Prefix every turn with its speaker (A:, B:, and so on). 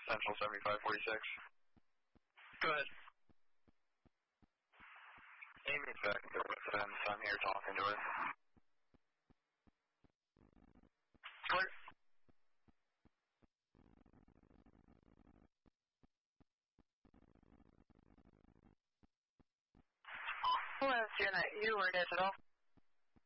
A: Central 7546.
B: Go ahead.
A: Amy's back at the residence. I'm here talking to her.
B: Clear.
C: Hello, Janet. You were digital.